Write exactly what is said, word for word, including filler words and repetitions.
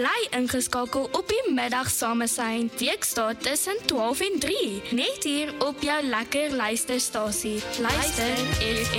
Bly ingeskakel op die middagsamesyn. Weekdae tussen twaalf en drie. Net hier op jou lekker luisterstasie. Luister F